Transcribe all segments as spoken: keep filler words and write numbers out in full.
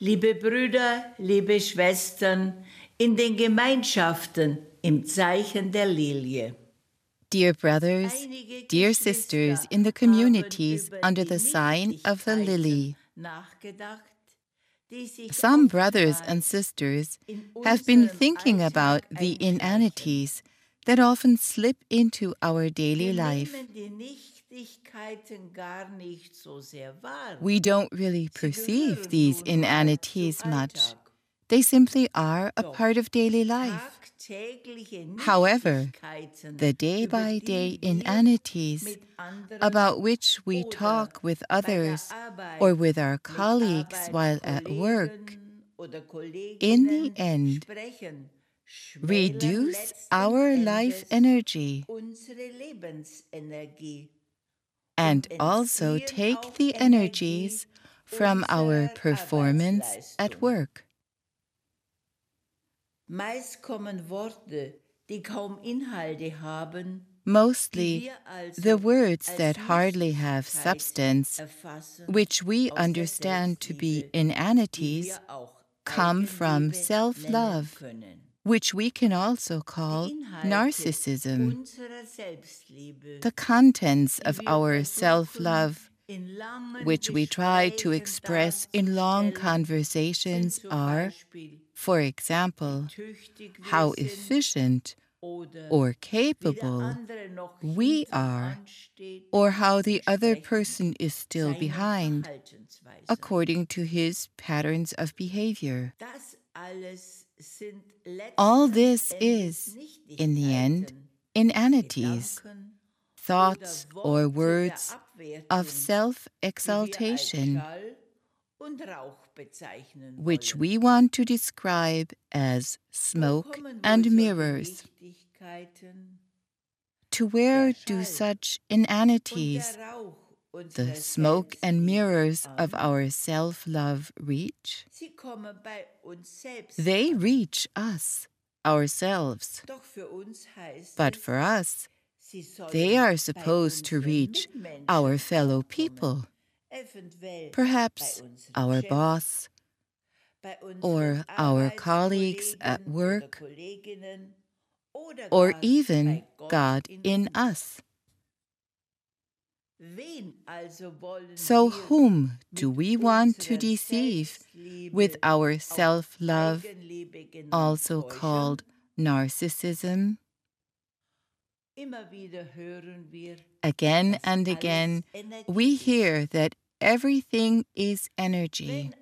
Liebe Brüder, liebe Schwestern, in den Gemeinschaften im Zeichen der Lilie. Dear brothers, dear sisters in the communities under the sign of the lily, some brothers and sisters have been thinking about the inanities that often slip into our daily life. We don't really perceive these inanities much. They simply are a part of daily life. However, the day-by-day inanities about which we talk with others or with our colleagues while at work, in the end, reduce our life energy and also take the energies from our performance at work. Mostly, the words that hardly have substance, which we understand to be inanities, come from self-love, which we can also call narcissism. The contents of our self-love, which we try to express in long conversations, are, for example, how efficient or capable we are, or how the other person is still behind, according to his patterns of behavior. All this is, in the end, inanities, thoughts or words of self-exaltation, which we want to describe as smoke and mirrors. To where do such inanities, the smoke and mirrors of our self-love, reach? They reach us, ourselves. But for us, they are supposed to reach our fellow people, perhaps our boss, or our colleagues at work, or even God in us. So whom do we want to deceive with our self-love, also called narcissism? Again and again, we hear that everything is energy.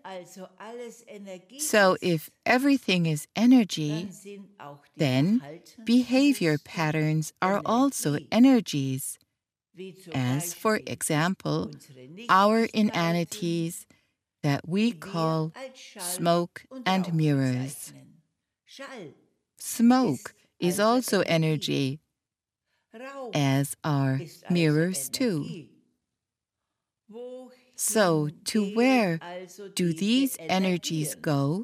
So if everything is energy, then behavior patterns are also energies, as, for example, our inanities that we call smoke and mirrors. Smoke is also energy, as are mirrors too. So, to where do these energies go?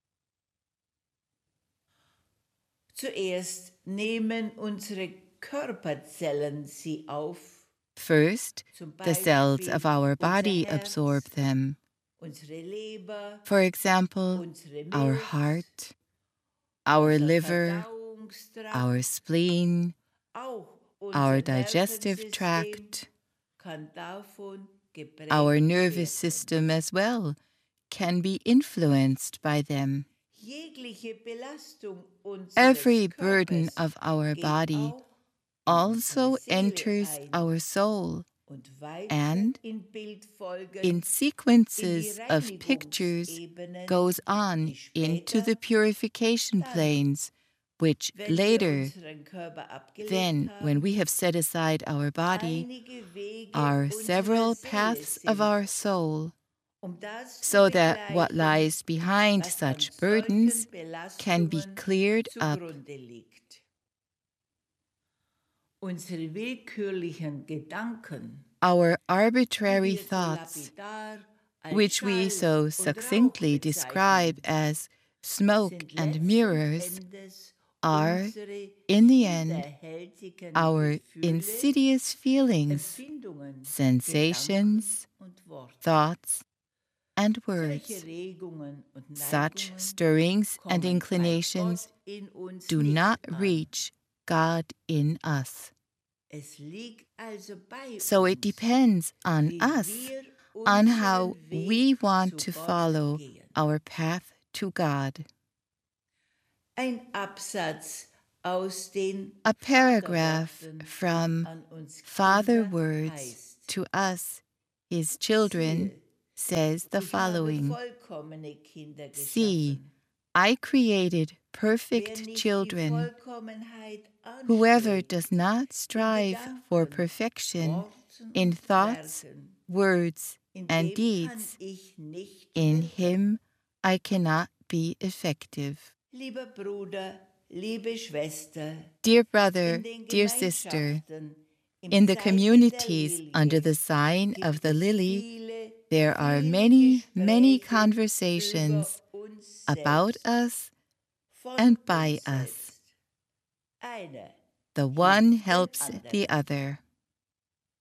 Zuerst nehmen unsere Körperzellen sie auf. First, the cells of our body absorb them. For example, our heart, our liver, our spleen, our digestive tract, our nervous system as well can be influenced by them. Every burden of our body also enters our soul and, in sequences of pictures, goes on into the purification planes, which later, then, when we have set aside our body, are several paths of our soul, so that what lies behind such burdens can be cleared up. Our arbitrary thoughts, which we so succinctly describe as smoke and mirrors, are, in the end, our insidious feelings, sensations, thoughts, and words. Such stirrings and inclinations do not reach God in us. So it depends on us, on how we want to follow our path to God. A paragraph from Father Words to Us, His Children, says the following: See, I created perfect children. Whoever does not strive for perfection in thoughts, words, and deeds, in him I cannot be effective. Dear brother, dear sister, in the communities under the sign of the lily, there are many, many conversations about us and by us. The one helps the other.